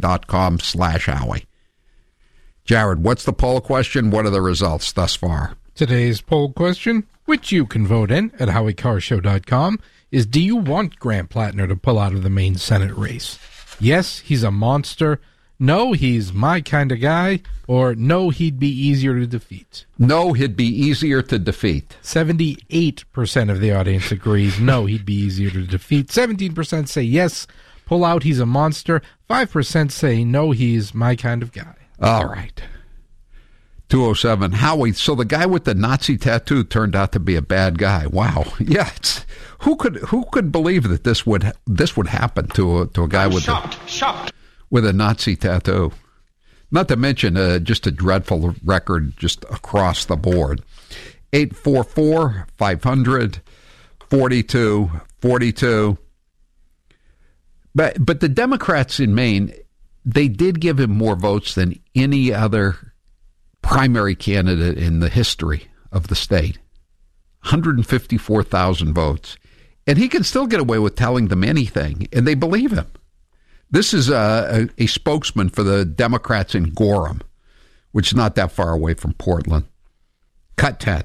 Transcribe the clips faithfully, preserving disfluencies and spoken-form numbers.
dot com slash Howie. Jared, what's the poll question? What are the results thus far? Today's poll question, which you can vote in at Howie Carr Show dot com, is do you want Grant Plattner to pull out of the Maine Senate race? Yes, he's a monster. No, he's my kind of guy. Or no, he'd be easier to defeat. No, he'd be easier to defeat. seventy-eight percent of the audience agrees no, he'd be easier to defeat. seventeen percent say yes, pull out, he's a monster. five percent say no, he's my kind of guy. All right. two oh seven. Howie, so the guy with the Nazi tattoo turned out to be a bad guy. Wow. Yeah. It's, who could who could believe that this would this would happen to a, to a guy I'm with shocked, a, shocked. with a Nazi tattoo? Not to mention uh, just a dreadful record just across the board. eight four four, five hundred, forty-two forty-two. But but the Democrats in Maine, they did give him more votes than any other primary candidate in the history of the state. one hundred fifty-four thousand votes. And he can still get away with telling them anything, and they believe him. This is a, a, a spokesman for the Democrats in Gorham, which is not that far away from Portland. Cut ten.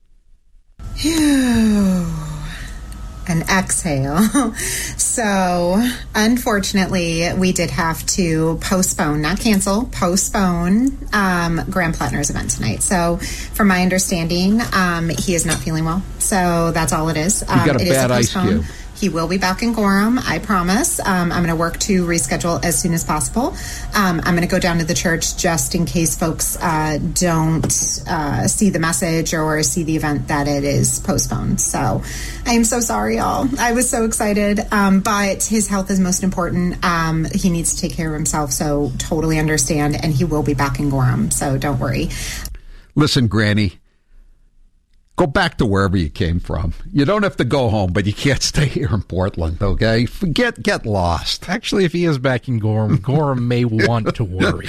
Phew. An exhale. So, unfortunately, we did have to postpone, not cancel, postpone um, Grant Plattner's event tonight. So, from my understanding, um, he is not feeling well. So, that's all it is. Um, you got a it bad is a ice cube. He will be back in Gorham, I promise. Um, I'm going to work to reschedule as soon as possible. Um, I'm going to go down to the church just in case folks uh, don't uh, see the message or see the event that it is postponed. So I am so sorry, y'all. I was so excited, um, but his health is most important. Um, he needs to take care of himself, so totally understand, and he will be back in Gorham, so don't worry. Listen, Granny. Go back to wherever you came from. You don't have to go home, but you can't stay here in Portland, okay? Forget, get lost. Actually, if he is back in Gorham, Gorham may want to worry.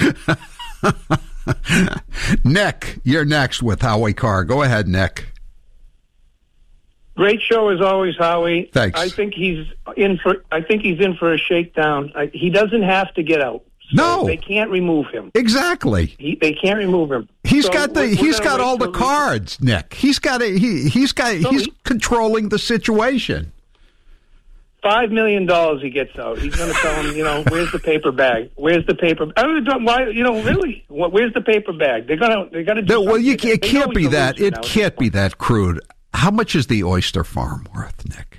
Nick, you're next with Howie Carr. Go ahead, Nick. Great show as always, Howie. Thanks. I think he's in for. I think he's in for a shakedown. I, he doesn't have to get out. So no, they can't remove him. Exactly. He, they can't remove him. He's so got the. We're, we're he's got all the cards, the, Nick. He's got a. He. He's got. So he's he, controlling the situation. Five million dollars he gets out. He's going to tell him, you know, where's the paper bag? Where's the paper? I don't. Why? You know, really? Where's the paper bag? They're gonna. They got to. No, well, you, it can't be that. It can't be that crude. How much is the oyster farm worth, Nick?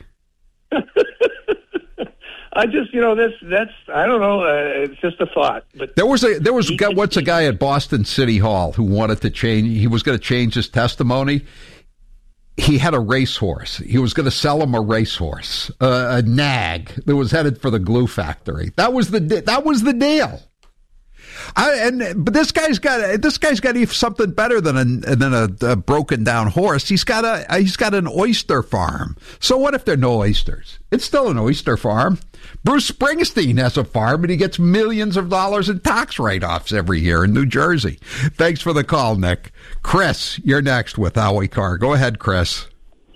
I just, you know, that's that's. I don't know. Uh, it's just a thought. But there was a there was he, what's he, a guy at Boston City Hall who wanted to change. He was going to change his testimony. He had a racehorse. He was going to sell him a racehorse, uh, a nag that was headed for the glue factory. That was the that was the deal. I, and but this guy's got this guy's got something better than a than a, a broken down horse. He's got a he's got an oyster farm. So what if there are no oysters? It's still an oyster farm. Bruce Springsteen has a farm, and he gets millions of dollars in tax write-offs every year in New Jersey. Thanks for the call, Nick. Chris, you're next with Howie Carr. Go ahead, Chris.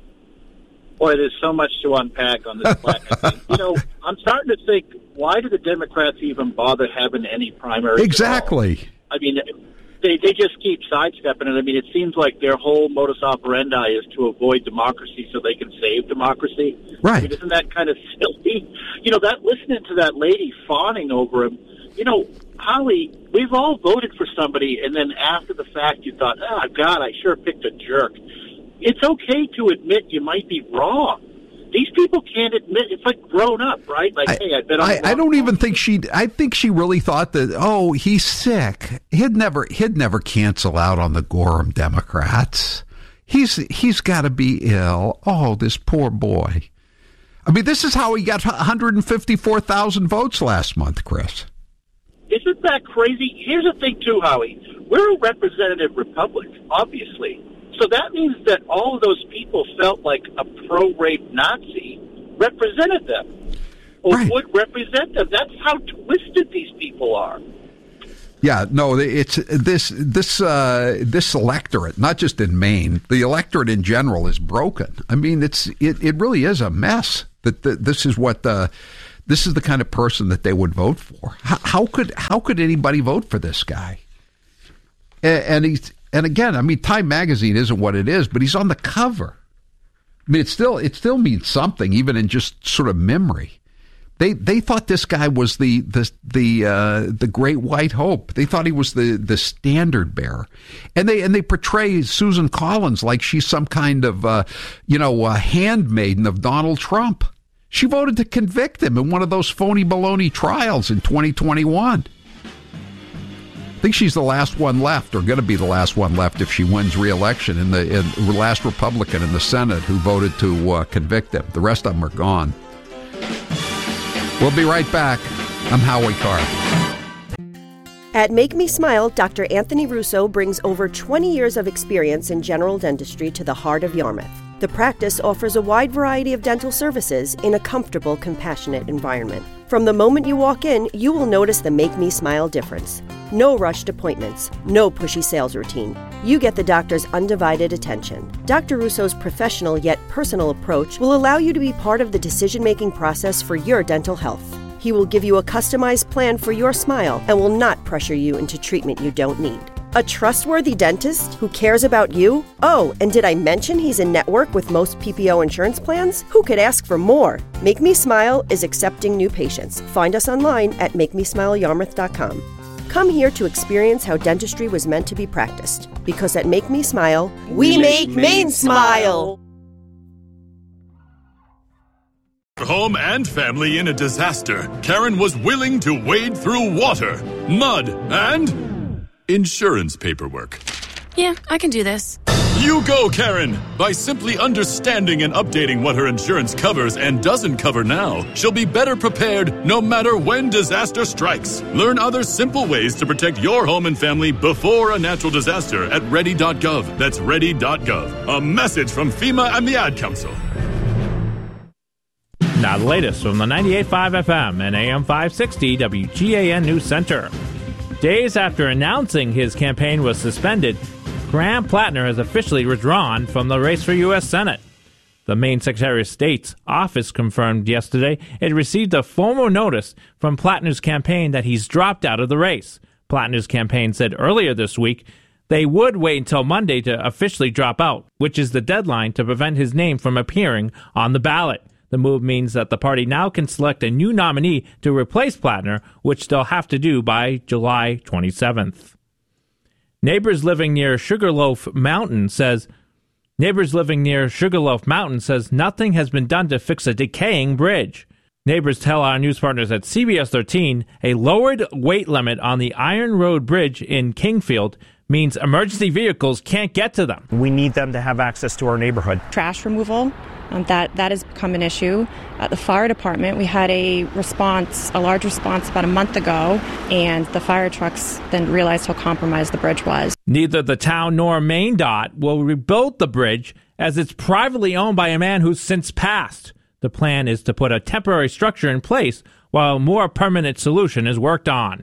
Boy, there's so much to unpack on this Plattner thing. You know, I'm starting to think, why do the Democrats even bother having any primaries? Exactly. I mean, they they just keep sidestepping it. I mean, it seems like their whole modus operandi is to avoid democracy so they can save democracy. Right. I mean, isn't that kind of silly? You know, that listening to that lady fawning over him, you know, Holly, we've all voted for somebody, and then after the fact you thought, oh, God, I sure picked a jerk. It's okay to admit you might be wrong. These people can't admit. It's like grown up, right? Like, I, hey, I bet I, I don't even think she. I think she really thought that. Oh, he's sick. He'd never. He'd never cancel out on the Gorham Democrats. He's he's got to be ill. Oh, this poor boy. I mean, this is how he got one hundred fifty-four thousand votes last month, Chris. Isn't that crazy? Here's the thing, too, Howie. We're a representative republic, obviously. So that means that all of those people felt like a pro-rape Nazi represented them or right. would represent them. That's how twisted these people are. Yeah, no, it's this this uh, this electorate, not just in Maine, the electorate in general is broken. I mean, it's it, it really is a mess. That this is what the this is the kind of person that they would vote for. How, how could how could anybody vote for this guy? And, and he's and again, I mean, Time Magazine isn't what it is, but he's on the cover. I mean, it still it still means something, even in just sort of memory. They they thought this guy was the the the uh, the great white hope. They thought he was the, the standard bearer, and they and they portray Susan Collins like she's some kind of uh, you know uh, handmaiden of Donald Trump. She voted to convict him in one of those phony baloney trials in twenty twenty-one. I think she's the last one left, or going to be the last one left if she wins re-election, in the in, the last Republican in the Senate who voted to uh, convict him. The rest of them are gone. We'll be right back. I'm Howie Carr. At Make Me Smile, Doctor Anthony Russo brings over twenty years of experience in general dentistry to the heart of Yarmouth. The practice offers a wide variety of dental services in a comfortable, compassionate environment. From the moment you walk in, you will notice the Make Me Smile difference. No rushed appointments, no pushy sales routine. You get the doctor's undivided attention. Doctor Russo's professional yet personal approach will allow you to be part of the decision-making process for your dental health. He will give you a customized plan for your smile and will not pressure you into treatment you don't need. A trustworthy dentist who cares about you? Oh, and did I mention he's in network with most P P O insurance plans? Who could ask for more? Make Me Smile is accepting new patients. Find us online at make me smile yarmouth dot com. Come here to experience how dentistry was meant to be practiced. Because at Make Me Smile, we, we make Maine smile. Home and family in a disaster, Karen was willing to wade through water, mud, and insurance paperwork. Yeah, I can do this. You go, Karen! By simply understanding and updating what her insurance covers and doesn't cover now, she'll be better prepared no matter when disaster strikes. Learn other simple ways to protect your home and family before a natural disaster at ready dot gov. That's ready dot gov. A message from FEMA and the Ad Council. Now the latest from the ninety-eight point five F M and A M five sixty W G A N News Center. Days after announcing his campaign was suspended, Graham Plattner has officially withdrawn from the race for U S Senate. The Maine Secretary of State's office confirmed yesterday it received a formal notice from Plattner's campaign that he's dropped out of the race. Plattner's campaign said earlier this week they would wait until Monday to officially drop out, which is the deadline to prevent his name from appearing on the ballot. The move means that the party now can select a new nominee to replace Plattner, which they'll have to do by July twenty-seventh. Neighbors living near Sugarloaf Mountain says Neighbors living near Sugarloaf Mountain says nothing has been done to fix a decaying bridge. Neighbors tell our news partners at C B S thirteen a lowered weight limit on the Iron Road Bridge in Kingfield means emergency vehicles can't get to them. We need them to have access to our neighborhood. Trash removal. Um, that that has become an issue. At the fire department, we had a response, a large response about a month ago, and the fire trucks then realized how compromised the bridge was. Neither the town nor MainDOT will rebuild the bridge as it's privately owned by a man who's since passed. The plan is to put a temporary structure in place while a more permanent solution is worked on.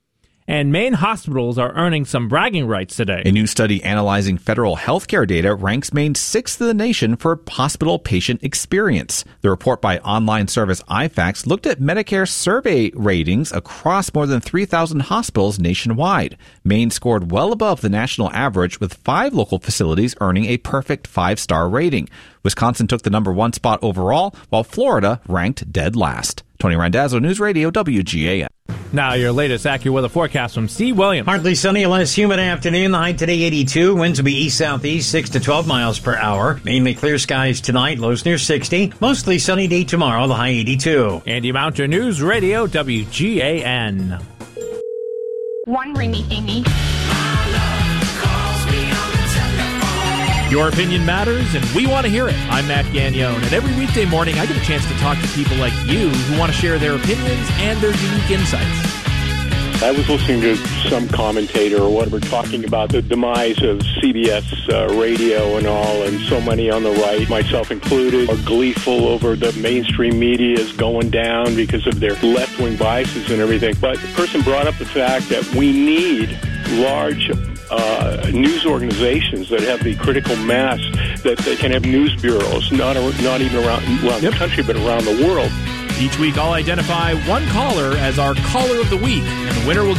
And Maine hospitals are earning some bragging rights today. A new study analyzing federal healthcare data ranks Maine sixth in the nation for hospital patient experience. The report by online service I FACS looked at Medicare survey ratings across more than three thousand hospitals nationwide. Maine scored well above the national average, with five local facilities earning a perfect five-star rating. Wisconsin took the number one spot overall, while Florida ranked dead last. Tony Randazzo, News Radio, W G A N. Now your latest AccuWeather forecast from Steve Williams. Partly sunny, a less humid afternoon. The high today eighty-two. Winds will be east-southeast, six to twelve miles per hour. Mainly clear skies tonight, lows near sixty. Mostly sunny day tomorrow, the high eighty-two. Andy Mounter, News Radio, W G A N. One ringy dingy. Your opinion matters, and we want to hear it. I'm Matt Gagnone, and every weekday morning I get a chance to talk to people like you who want to share their opinions and their unique insights. I was listening to some commentator or whatever talking about the demise of C B S uh, radio and all, and so many on the right, myself included, are gleeful over the mainstream media is going down because of their left-wing biases and everything. But the person brought up the fact that we need large uh, news organizations that have the critical mass, that they can have news bureaus, not not even around, around yep. the country, but around the world. Each week, I'll identify one caller as our Caller of the Week, and the winner will